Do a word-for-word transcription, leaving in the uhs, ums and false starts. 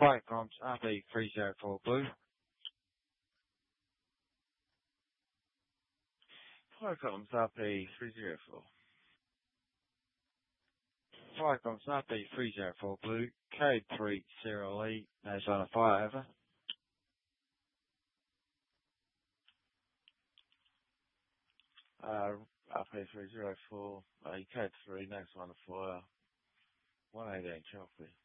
Flight comms R B three zero four Blue. Flight comms R B three zero four. Flight comms R B three zero four Blue. Code three zero E. No sign of fire, over. Uh, R B three zero four. Uh, code three, no sign of fire. one eight eight Chelsea.